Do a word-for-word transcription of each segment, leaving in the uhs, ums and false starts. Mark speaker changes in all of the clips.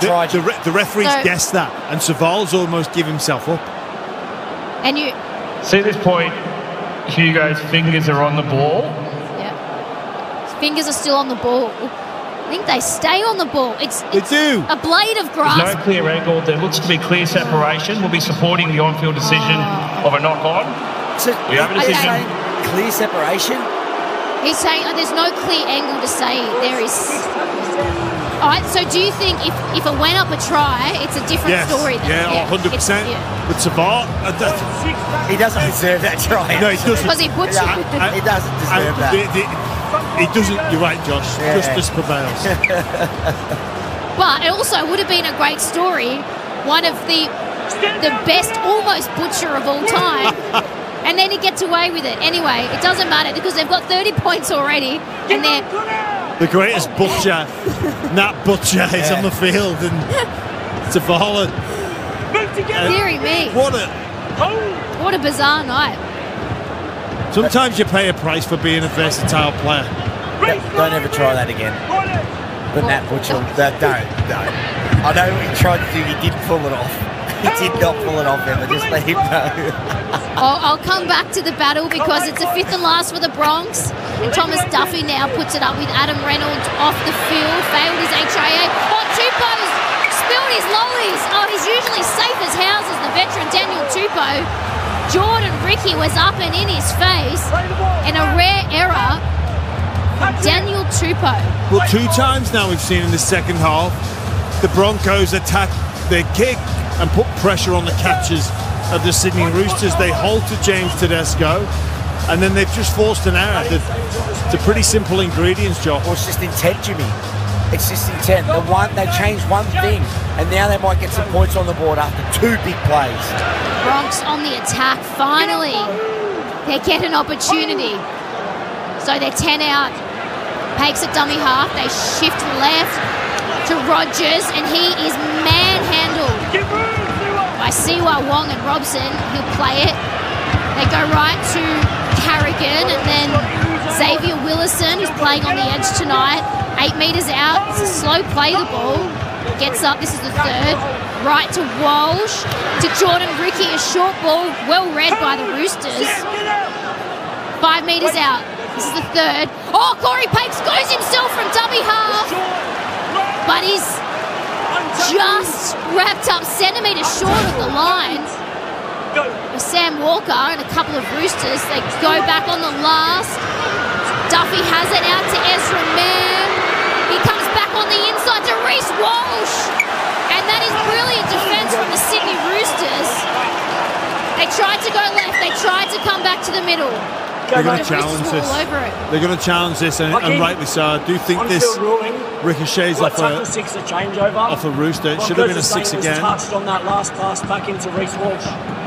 Speaker 1: tried.
Speaker 2: The, the, the referees
Speaker 3: So-
Speaker 2: guessed that, and Saval's almost give himself up.
Speaker 3: And you,
Speaker 4: See, at this point, Hugo's fingers are on the ball.
Speaker 3: yeah, his fingers are still on the ball. I think they stay on the ball. It's,
Speaker 2: They
Speaker 3: it's
Speaker 2: do.
Speaker 3: a blade of
Speaker 4: There's
Speaker 3: grass.
Speaker 4: no clear angle. There looks to be clear separation. We'll be supporting the on-field decision of a knock-on.
Speaker 1: So,
Speaker 4: We have a
Speaker 1: are you
Speaker 4: decision.
Speaker 1: saying clear separation?
Speaker 3: He's saying oh, there's no clear angle to say there is. All right, so do you think if, if it went up a try, it's a different
Speaker 2: Yes.
Speaker 3: story? Then?
Speaker 2: Yeah, oh, one hundred percent.
Speaker 3: It's- yeah.
Speaker 2: But Saval, uh, that,
Speaker 1: He doesn't deserve that try.
Speaker 2: no, he doesn't.
Speaker 3: Because he puts
Speaker 1: Yeah,
Speaker 3: you.
Speaker 1: he doesn't deserve
Speaker 2: And
Speaker 1: that.
Speaker 2: the- the- He doesn't. You're right, Josh.
Speaker 1: Yeah.
Speaker 2: Justice prevails.
Speaker 3: But it also would have been a great story. One of the the best almost butcher of all time. And then he gets away with it. Anyway, it doesn't matter because they've got thirty points already. And they're
Speaker 2: The greatest butcher, Nat Butcher, is
Speaker 1: Yeah.
Speaker 2: on the field, and Saval.
Speaker 3: dearie me.
Speaker 2: What a.
Speaker 3: What a bizarre night.
Speaker 2: Sometimes you pay a price for being a versatile player.
Speaker 1: Don't, don't ever try that again. But Nat Butcher, that, don't, don't. I know he tried to do, he did pull it off. He did not pull it off, Emma, just let him know.
Speaker 3: I'll, I'll come back to the battle because it's a fifth and last for the Bronx. And Thomas Duffy now puts it up with Adam Reynolds off the field. Failed his H I A. Oh, Tupou's spilled his lollies. Oh, he's usually safe as houses, the veteran Daniel Tupou. Jordan Ricky was up and in his face. And a rare error from Daniel Tupou.
Speaker 2: Well, two times now we've seen in the second half the Broncos attack their kick and put pressure on the catches of the Sydney Roosters. They halted James Tedesco, and then they've just forced an error. The- It's a pretty simple ingredients, Josh.
Speaker 1: Well, it's just intent, Jimmy. It's just intent. The one they changed one thing, and now they might get some points on the board after two big plays.
Speaker 3: Bronx on the attack. Finally, they get an opportunity. So they're ten out. Pakes a dummy half. They shift left to Rogers, and he is manhandled by Siwa Wong and Robson. He'll play it. They go right to Carrigan, and then Xavier Willison, who's playing on the edge tonight. Eight metres out. It's a slow play, the ball. Gets up. This is the third. Right to Walsh. To Jordan Ricky. A short ball. Well read by the Roosters. Five metres out. This is the third. Oh, Corey Pakes goes himself from dummy half. But he's just wrapped up centimetres short of the line. With Sam Walker and a couple of Roosters. They go back on the last. Duffy has it out to Ezra Mann. He comes back on the inside to Reece Walsh. And that is brilliant defence from the Sydney Roosters. They tried to go left. They tried to come back to the middle.
Speaker 2: They're going
Speaker 3: The
Speaker 2: to challenge
Speaker 3: Roosters were
Speaker 2: this.
Speaker 3: all over it.
Speaker 2: They're going to challenge this, and, and rightly so. I do think this ricochets off a,
Speaker 5: six a changeover.
Speaker 2: off a Rooster. It should have been a six again.
Speaker 5: Touched on that last pass back into Reece Walsh.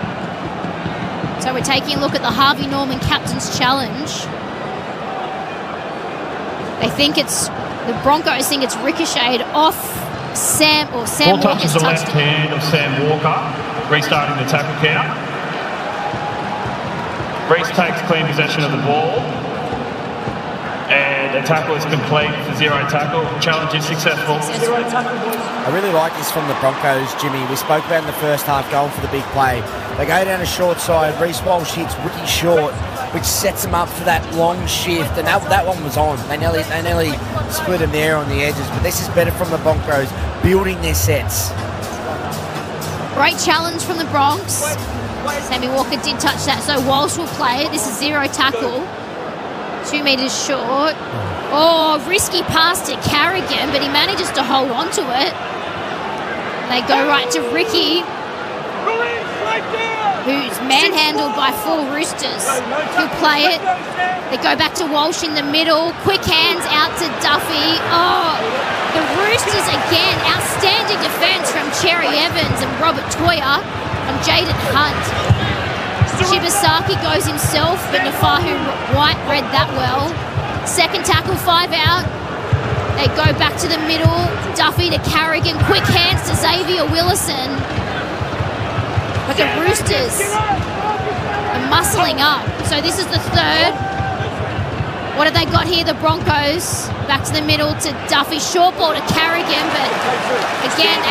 Speaker 3: So we're taking a look at the Harvey Norman Captain's Challenge. They think it's, the Broncos think it's ricocheted off Sam, or Sam
Speaker 4: Ball
Speaker 3: Walker's
Speaker 4: touches the
Speaker 3: touched
Speaker 4: left
Speaker 3: it.
Speaker 4: hand of Sam Walker, restarting the tackle count. Reece takes clean possession of the ball, and a tackle is complete for zero tackle. Challenge is successful.
Speaker 5: Zero tackle, boys.
Speaker 1: I really like this from the Broncos, Jimmy. We spoke about in the first half going for the big play. They go down a short side. Reece Walsh hits Ricky short, which sets them up for that long shift. And that, that one was on. They nearly, they nearly split him there on the edges. But this is better from the Broncos, building their sets.
Speaker 3: Great challenge from the Bronx. Sammy Walker did touch that, so Walsh will play it. This is zero tackle. Two metres short. Oh, risky pass to Carrigan, but he manages to hold on to it. They go right to Ricky, who's manhandled by four Roosters. He'll play it. They go back to Walsh in the middle. Quick hands out to Duffy. Oh, the Roosters again. Outstanding defence from Cherry Evans and Robert Toya and Jaden Hunt. Shibasaki goes himself, but Nafahu White read that well. Second tackle, five out. They go back to the middle. Duffy to Carrigan. Quick hands to Xavier Willison. But the Roosters are muscling up. So this is the third. What have they got here? The Broncos. Back to the middle to Duffy. Short ball to Carrigan, but again,